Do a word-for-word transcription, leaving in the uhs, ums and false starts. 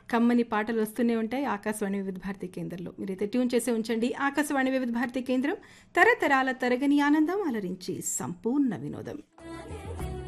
కమ్మని పాటలు వస్తూనే ఉంటాయి ఆకాశవాణి వివిధ భారతి కేంద్రంలో. మీరైతే ట్యూన్ చేసి ఉంచండి ఆకాశవాణి వివిధ భారతి కేంద్రం. తరతరాల తరగని ఆనందం అలరించి సంపూర్ణ వినోదం.